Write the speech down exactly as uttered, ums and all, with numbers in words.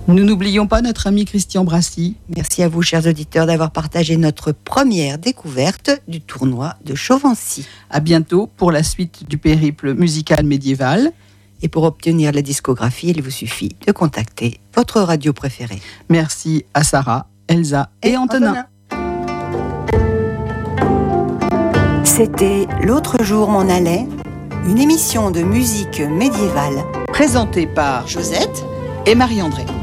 Nous n'oublions pas notre ami Christian Brassy. Merci à vous, chers auditeurs, d'avoir partagé notre première découverte du tournoi de Chauvency. À bientôt pour la suite du périple musical médiéval. Et pour obtenir la discographie, il vous suffit de contacter votre radio préférée. Merci à Sarah, Elsa et, et Antonin. Antonin. C'était L'autre jour m'en allait, une émission de musique médiévale présentée par Josette et Marie-André.